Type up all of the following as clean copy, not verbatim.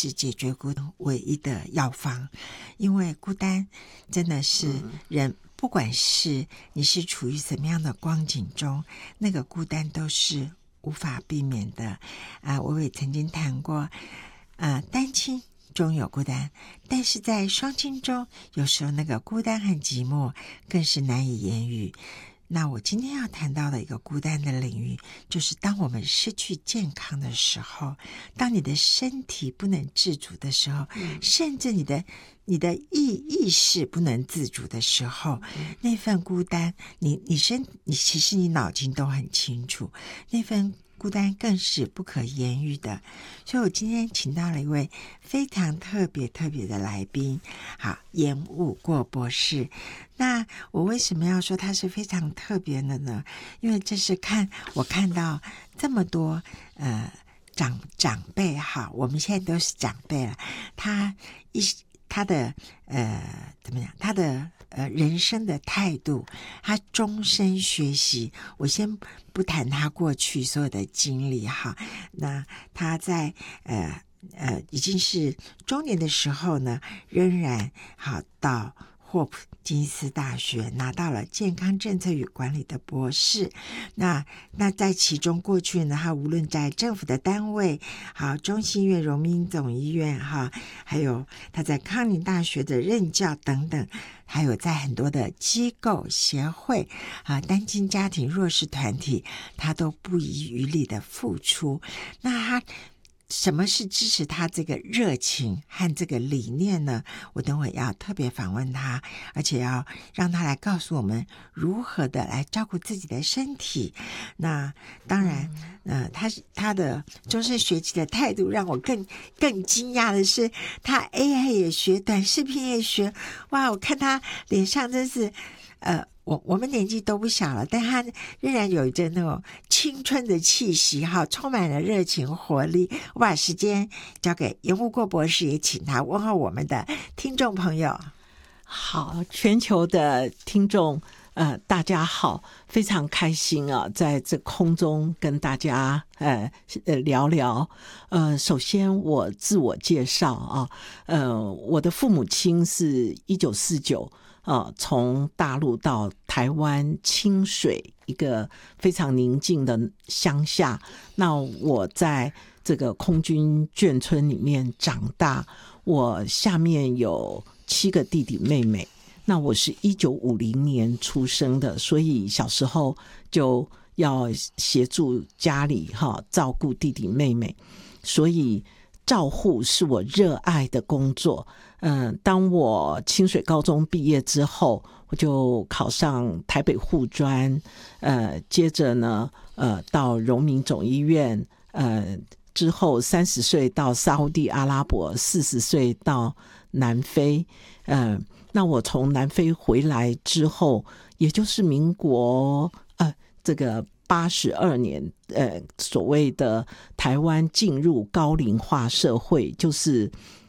是解决孤单唯一的药方。因为孤单真的是人，不管是你是处于什么样的光景中，那个孤单都是无法避免的。我也曾经谈过，单亲中有孤单，但是在双亲中，有时候那个孤单和寂寞更是难以言语。那我今天要谈到的一个孤单的领域，就是当我们失去健康的时候，当你的身体不能自主的时候，甚至你的意识不能自主的时候，那份孤单，你其实你脑筋都很清楚，那份孤单更是不可言喻的。所以我今天请到了一位非常特别的来宾，好，严武过博士。那我为什么要说他是非常特别的呢？因为这是我看到这么多长辈，哈，我们现在都是长辈了，他的怎么样？他的人生的态度，他终身学习。我先不谈他过去所有的经历哈，那他在已经是中年的时候呢，仍然好到霍普金斯大学拿到了健康政策与管理的博士。那在其中过去呢，他无论在政府的单位，好，中心医院、荣民总医院哈，还有他在康宁大学的任教等等，还有在很多的机构协会单亲家庭弱势团体，他都不遗余力的付出。那他什么是支持他这个热情和这个理念呢？我等会要特别访问他，而且要让他来告诉我们如何的来照顾自己的身体。那当然他的终身学习的态度让我更惊讶的是，他 AI 也学，短视频也学。哇，我看他脸上真是我们年纪都不小了，但他仍然有着那种青春的气息，充满了热情活力。我把时间交给严武过博士，也请他问候我们的听众朋友。 好，全球的听众大家好，非常开心啊，在这空中跟大家聊聊。首先我自我介绍啊，我的父母亲是1949从大陆到台湾清水一个非常宁静的乡下，那我在这个空军眷村里面长大，我下面有7个弟弟妹妹。那我是1950年出生的，所以小时候就要协助家里照顾弟弟妹妹，所以照护是我热爱的工作。当我清水高中毕业之后，我就考上台北护专，接着呢，到荣民总医院，之后30岁到沙烏地阿拉伯，40岁到南非。那我从南非回来之后，也就是民国这个82年，所谓的台湾进入高龄化社会，就是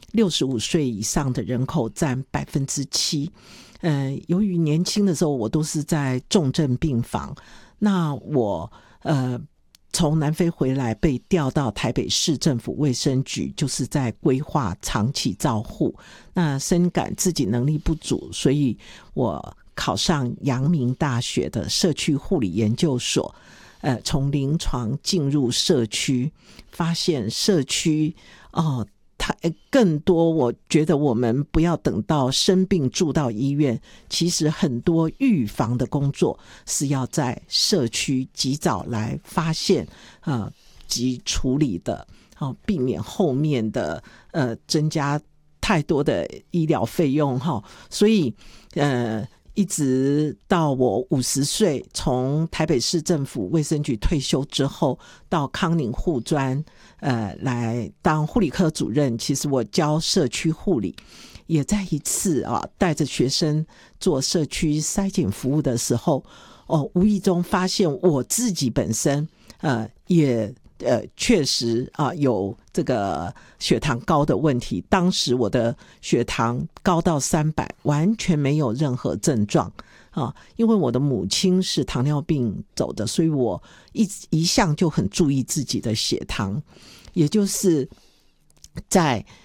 65岁以上的人口占7%。由于年轻的时候我都是在重症病房，那我从南非回来被调到台北市政府卫生局，就是在规划长期照护。那深感自己能力不足，所以我考上阳明大学的社区护理研究所，从临床进入社区，发现社区更多，我觉得我们不要等到生病住到医院，其实很多预防的工作是要在社区及早来发现及处理的，避免后面的增加太多的医疗费用。所以一直到我50岁从台北市政府卫生局退休之后，到康宁护专来当护理科主任。其实我教社区护理，也在一次带着学生做社区筛检服务的时候，无意中发现我自己本身也确实有这个血糖高的问题。当时我的血糖高到300，完全没有任何症状因为我的母亲是糖尿病走的，所以我一向就很注意自己的血糖。也就是在